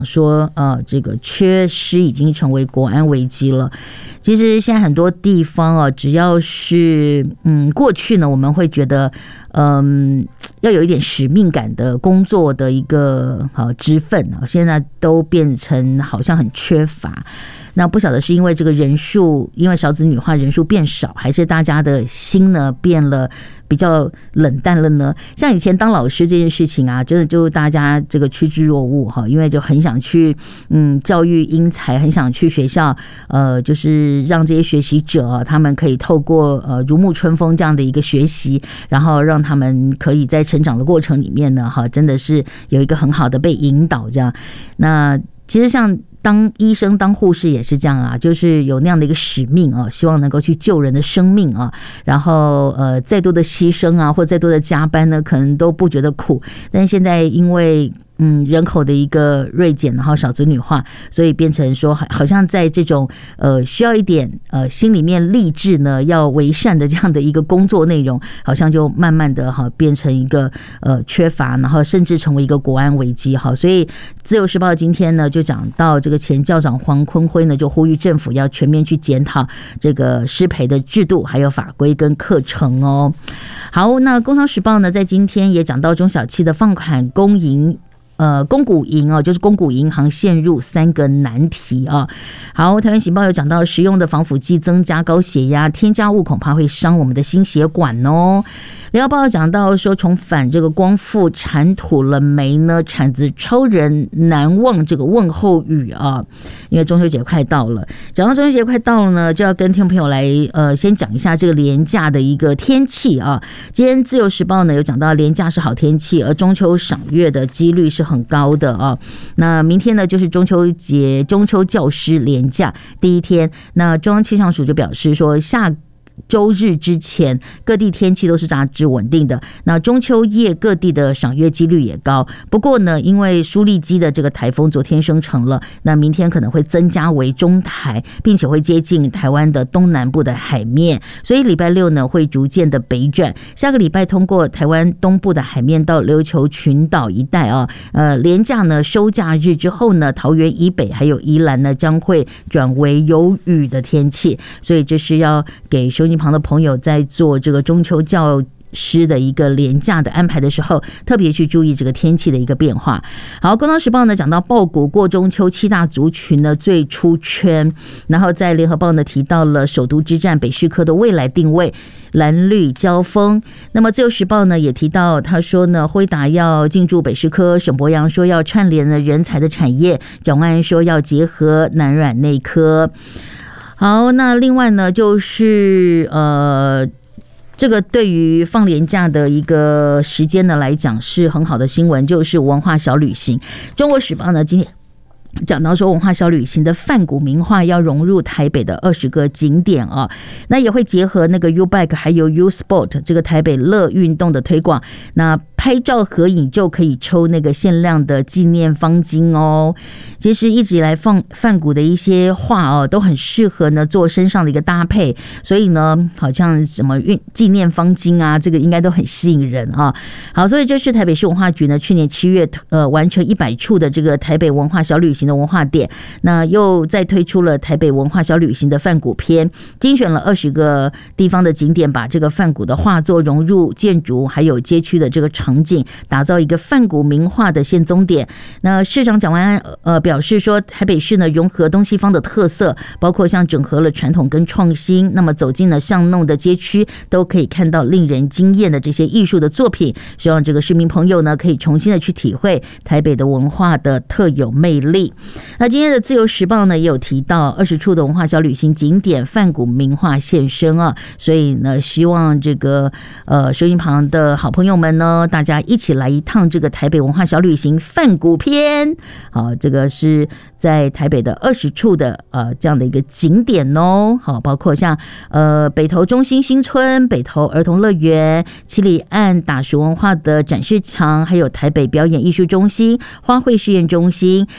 说这个缺失已经成为国安危机了。其实现在很多地方只要是过去呢，我们会觉得要有一点使命感的工作的一个职分现在都变成好像很缺乏。那不晓得是因为这个人数，因为少子女化人数变少，还是大家的心呢变了比较冷淡了呢？像以前当老师这件事情真的就大家这个趋之若鹜因为就很想去教育英才，很想去学校就是让这些学习者他们可以透过如沐春风这样的一个学习，然后让他们可以在成长的过程里面呢真的是有一个很好的被引导这样。那其实像当医生当护士也是这样就是有那样的一个使命希望能够去救人的生命然后再多的牺牲或再多的加班呢可能都不觉得苦，但现在因为人口的一个锐减，然后少子女化，所以变成说好像在这种需要一点心里面励志呢要为善的这样的一个工作内容，好像就慢慢的变成一个缺乏，然后甚至成为一个国安危机所以自由时报今天呢就讲到这个前校长黄坤辉呢就呼吁政府要全面去检讨这个师培的制度还有法规跟课程好，那工商时报呢在今天也讲到中小企的放款公股银就是公股银行陷入3个难题好，台湾行报有讲到食用的防腐剂增加高血压，添加物恐怕会伤我们的心血管联合报讲到说重返这个光复铲土了没呢？铲子超人难忘这个问候语因为中秋节快到了，讲到中秋节快到了呢，就要跟听众朋友来先讲一下这个连假的一个天气今天自由时报呢有讲到连假是好天气，而中秋赏月的几率是很高的那明天呢就是中秋节，中秋教师连假第一天，那中央气象署就表示说下周日之前各地天气都是大致稳定的，那中秋夜各地的赏月几率也高，不过呢因为苏力基的这个台风昨天生成了，那明天可能会增加为中台，并且会接近台湾的东南部的海面，所以礼拜六呢会逐渐的北转，下个礼拜通过台湾东部的海面到琉球群岛一带连假呢收假日之后呢，桃园以北还有宜兰呢将会转为有雨的天气，所以这是要给收音旁的朋友在做这个中秋教师的一个连假的安排的时候，特别去注意这个天气的一个变化。好，工商时报呢讲到抱股过中秋7大族群呢最出圈，然后在联合报呢提到了首都之战北市科的未来定位蓝绿交锋。那么自由时报呢也提到，他说呢辉达要进驻北市科，沈伯洋说要串联了人才的产业，蒋万安说要结合南软内科。好，那另外呢就是这个对于放连假的一个时间呢来讲是很好的新闻，就是文化小旅行。中国时报呢今天讲到说文化小旅行的梵谷名画要融入台北的20个景点那也会结合那个 U-Bike 还有 U-Sport 这个台北乐运动的推广，那拍照合影就可以抽那个限量的纪念方巾其实一直以来梵谷的一些画都很适合呢做身上的一个搭配，所以呢好像什么纪念方巾这个应该都很吸引人好，所以这是台北市文化局呢去年7月完成100处的这个台北文化小旅行的文化点，那又再推出了台北文化小旅行的梵谷篇，精选了20个地方的景点，把这个梵谷的画作融入建筑还有街区的这个场景，打造一个梵谷名画的现踪点。那市长蒋万安表示说，台北市呢融合东西方的特色，包括像整合了传统跟创新，那么走进了巷弄的街区，都可以看到令人惊艳的这些艺术的作品，希望这个市民朋友呢可以重新的去体会台北的文化的特有魅力。那今天的自由时报呢也有提到20处的文化小旅行景点梵谷名画现身所以呢希望这个收音旁的好朋友们呢，大家一起来一趟这个台北文化小旅行梵谷篇。好，这个是在台北的20处的这样的一个景点好，包括像北投中心新村、北投儿童乐园、七里岸打石文化的展示墙，还有台北表演艺术中心、花卉试验中心、台湾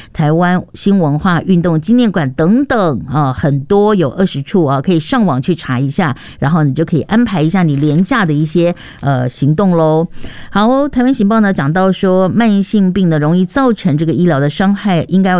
湾新文化运动纪念馆等等啊，很多有20处啊，可以上网去查一下，然后你就可以安排一下你连假的一些行动喽。好，台湾行报呢讲到说，慢性病呢容易造成这个医疗的伤害，应该要